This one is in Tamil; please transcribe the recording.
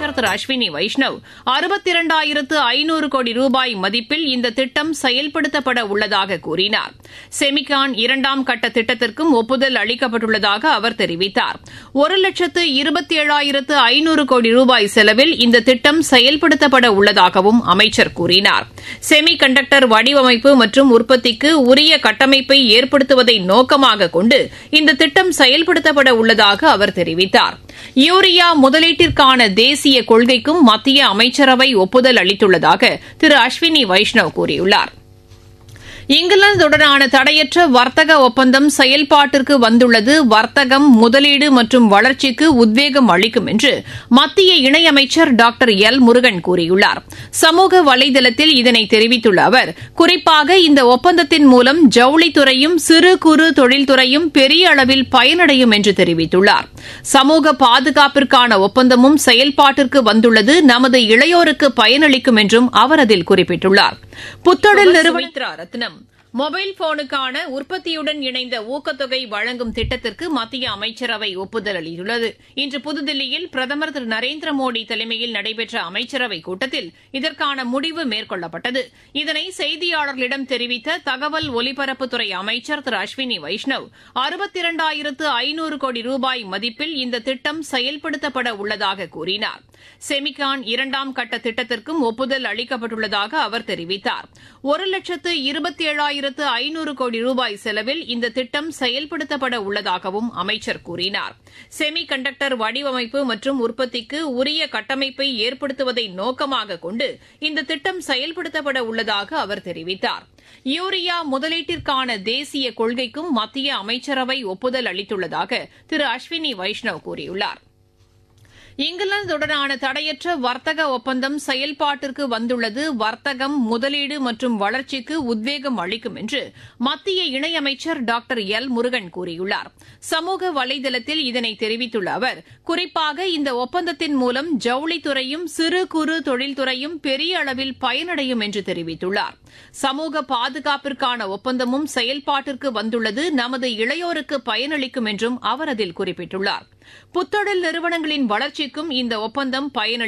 அமைச்சர் திரு அஸ்வினி வைஷ்ணவ் 62,500 கோடி ரூபாய் மதிப்பில் இந்த திட்டம் செயல்படுத்தப்பட உள்ளதாக கூறினார். செமிகான் 2ஆம் கட்ட திட்டத்திற்கும் ஒப்புதல் அளிக்கப்பட்டுள்ளதாக அவர் தெரிவித்தார். 1,27,500 கோடி ரூபாய் செலவில் இந்த திட்டம் செயல்படுத்தப்பட உள்ளதாகவும் அமைச்சர் கூறினார். செமி கண்டக்டர் வடிவமைப்பு மற்றும் உற்பத்திக்கு உரிய கட்டமைப்பை ஏற்படுத்துவதை நோக்கமாக கொண்டு இந்த திட்டம் செயல்படுத்தப்பட உள்ளதாக அவர் தெரிவித்தார். யூரியா முதலீட்டிற்கான தேசிய கொள்கைக்கும் மத்திய அமைச்சரவை ஒப்புதல் அளித்துள்ளதாக திரு அஸ்வினி வைஷ்ணவ் கூறியுள்ளார். இங்கிலாந்துடனான தடையற்ற வர்த்தக ஒப்பந்தம் செயல்பாட்டிற்கு வந்துள்ளது வர்த்தகம், முதலீடு மற்றும் வளர்ச்சிக்கு உத்வேகம் அளிக்கும் என்று மத்திய இணையமைச்சர் டாக்டர் எல் முருகன் கூறியுள்ளார். சமூக வலைதளத்தில் இதனை தெரிவித்துள்ள அவர், குறிப்பாக இந்த ஒப்பந்தத்தின் மூலம் ஜவுளித்துறையும் சிறு குறு தொழில்துறையும் பெரிய அளவில் பயனடையும் என்று தெரிவித்துள்ளார். சமூக பாதுகாப்பிற்கான ஒப்பந்தமும் செயல்பாட்டிற்கு வந்துள்ளது நமது இளையோருக்கு பயனளிக்கும் என்றும் அவர் அதில் குறிப்பிட்டுள்ளார். புத்தொழில் நிறுவனம் மொபைல் போனுக்கான உற்பத்தியுடன் இணைந்த ஊக்கத்தொகை வழங்கும் திட்டத்திற்கு மத்திய அமைச்சரவை ஒப்புதல் அளித்துள்ளது. இன்று புதுதில்லியில் பிரதமர் திரு நரேந்திர மோடி தலைமையில் நடைபெற்ற அமைச்சரவைக் கூட்டத்தில் இதற்கான முடிவு மேற்கொள்ளப்பட்டது. இதனை செய்தியாளர்களிடம் தெரிவித்த தகவல் ஒலிபரப்புத்துறை அமைச்சர் திரு அஸ்வினி வைஷ்ணவ் 62,500 கோடி ரூபாய் மதிப்பில் இந்த திட்டம் செயல்படுத்தப்பட உள்ளதாக கூறினார். செமிகான் 2ஆம் கட்ட திட்டத்திற்கும் ஒப்புதல் அளிக்கப்பட்டுள்ளதாக அவர் தெரிவித்தார். 1,27,500 கோடி ரூபாய் செலவில் இந்த திட்டம் செயல்படுத்தப்பட உள்ளதாகவும் அமைச்சர் கூறினார். செமி கண்டக்டர் வடிவமைப்பு மற்றும் உற்பத்திக்கு உரிய கட்டமைப்பை ஏற்படுத்துவதை நோக்கமாக கொண்டு இந்த திட்டம் செயல்படுத்தப்பட உள்ளதாக அவர் தெரிவித்தார். யூரியா முதலீட்டிற்கான தேசிய கொள்கைக்கும் மத்திய அமைச்சரவை ஒப்புதல் அளித்துள்ளதாக திரு அஸ்வினி வைஷ்ணவ் கூறியுள்ளார். இங்கிலாந்துடனான தடையற்ற வர்த்தக ஒப்பந்தம் செயல்பாட்டிற்கு வந்துள்ளது வர்த்தகம், முதலீடு மற்றும் வளர்ச்சிக்கு உத்வேகம் அளிக்கும் என்று மத்திய இணையமைச்சர் டாக்டர் எல் முருகன் கூறியுள்ளார். சமூக வலைதளத்தில் இதனை தெரிவித்துள்ள அவர், குறிப்பாக இந்த ஒப்பந்தத்தின் மூலம் ஜவுளித்துறையும் சிறு குறு தொழில்துறையும் பெரிய அளவில் பயனடையும் என்று தெரிவித்துள்ளார். சமூக பாதுகாப்பிற்கான ஒப்பந்தமும் செயல்பாட்டிற்கு வந்துள்ளது நமது இளையோருக்கு பயனளிக்கும் என்றும் அவர் அதில் குறிப்பிட்டுள்ளார். புத்தொழில் நிறுவனங்களின் வளர்ச்சிக்கும் இந்த ஒப்பந்தம் பயனளிக்கும்